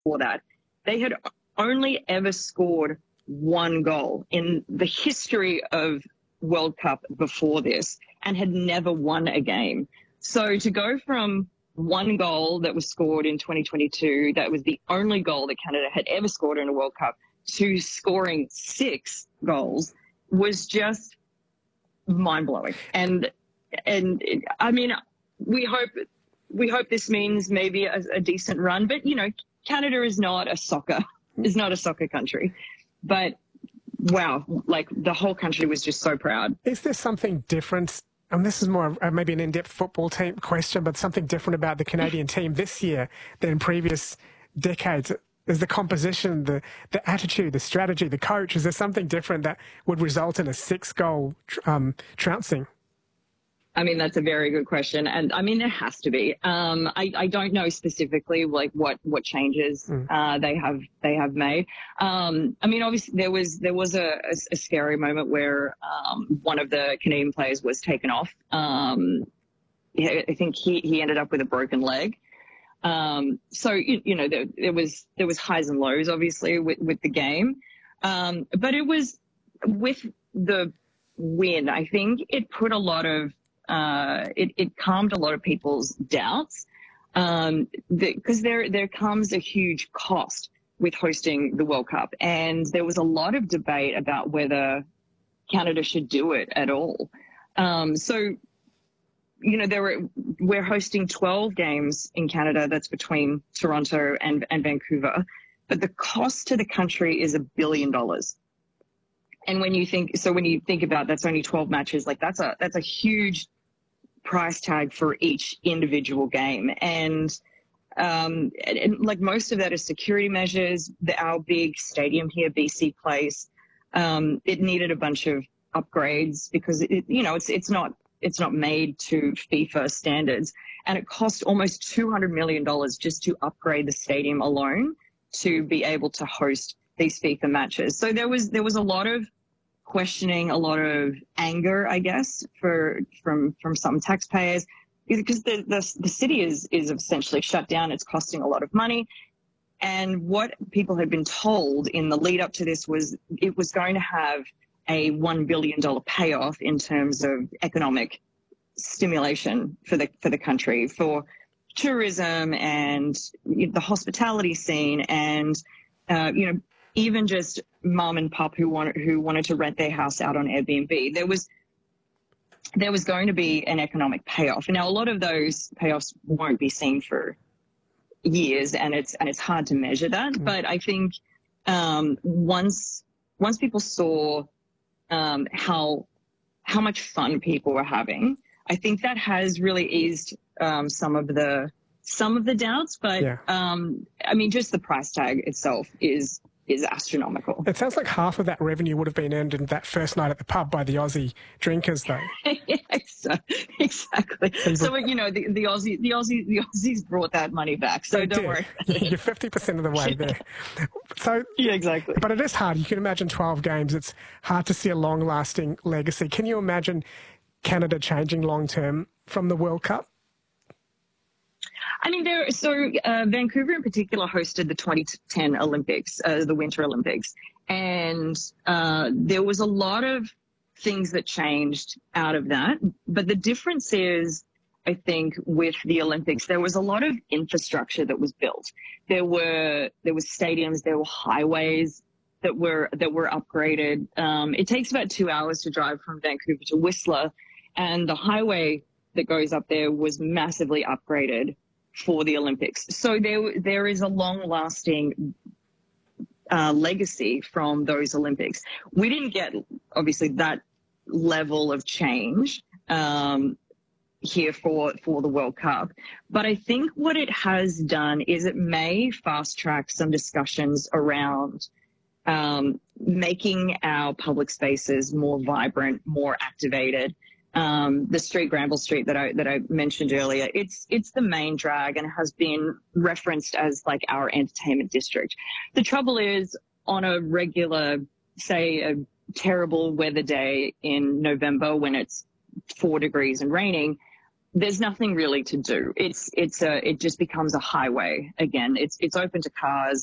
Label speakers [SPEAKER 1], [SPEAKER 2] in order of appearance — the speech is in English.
[SPEAKER 1] before that, they had only ever scored one goal in the history of World Cup before this and had never won a game. So to go from one goal that was scored in 2022, that was the only goal that Canada had ever scored in a World Cup, to scoring 6 goals was just mind-blowing. And I mean, we hope this means maybe a decent run, but you know, Canada is not a soccer country, but wow, like the whole country was just so proud.
[SPEAKER 2] Is there something different? And this is more maybe an in-depth football team question, but something different about the Canadian team this year than in previous decades? Is the composition, the attitude, the strategy, the coach, is there something different that would result in a 6-goal trouncing?
[SPEAKER 1] I mean, that's a very good question. And I mean, there has to be. I don't know specifically like what changes they have made. I mean, obviously there was a scary moment where one of the Canadian players was taken off. I think he ended up with a broken leg. So you know, there was highs and lows obviously with the game. But it was with the win, I think it put a lot of it calmed a lot of people's doubts, because there comes a huge cost with hosting the World Cup. And there was a lot of debate about whether Canada should do it at all. So, you know, we're hosting 12 games in Canada. That's between Toronto and Vancouver. But the cost to the country is $1 billion. And when you think about that's only 12 matches, like that's a huge price tag for each individual game. And like most of that is security measures. Our big stadium here, BC Place, it needed a bunch of upgrades because it's not made to FIFA standards, and it cost almost $200 million just to upgrade the stadium alone to be able to host these FIFA matches. So there was a lot of questioning, a lot of anger, I guess, from some taxpayers, because the city is essentially shut down. It's costing a lot of money. And what people had been told in the lead up to this was it was going to have a $1 billion payoff in terms of economic stimulation for the country, for tourism and the hospitality scene, and even just mom and pop who wanted to rent their house out on Airbnb. There was going to be an economic payoff. Now, a lot of those payoffs won't be seen for years, and it's hard to measure that. But I think once people saw how much fun people were having, I think that has really eased some of the doubts. But
[SPEAKER 2] yeah.
[SPEAKER 1] I mean, just the price tag itself is astronomical.
[SPEAKER 2] It sounds like half of that revenue would have been earned in that first night at the pub by the Aussie drinkers, though.
[SPEAKER 1] Yes, exactly. So you know, the Aussies brought that money back. So don't worry.
[SPEAKER 2] You're 50% of the way there. So
[SPEAKER 1] yeah, exactly.
[SPEAKER 2] But it is hard. You can imagine 12 games. It's hard to see a long-lasting legacy. Can you imagine Canada changing long-term from the World Cup?
[SPEAKER 1] I mean, Vancouver in particular hosted the 2010 Olympics, the Winter Olympics, and there was a lot of things that changed out of that. But the difference is, I think, with the Olympics, there was a lot of infrastructure that was built. There was stadiums, there were highways that were upgraded. It takes about 2 hours to drive from Vancouver to Whistler, and the highway that goes up there was massively upgraded for the Olympics. So there is a long-lasting legacy from those Olympics. We didn't get, obviously, that level of change here for the World Cup. But I think what it has done is it may fast-track some discussions around making our public spaces more vibrant, more activated. The street, Granville Street, that I mentioned earlier, it's the main drag and has been referenced as like our entertainment district. The trouble is, on a regular, say, a terrible weather day in November when it's 4 degrees and raining, there's nothing really to do. It just becomes a highway again. It's open to cars.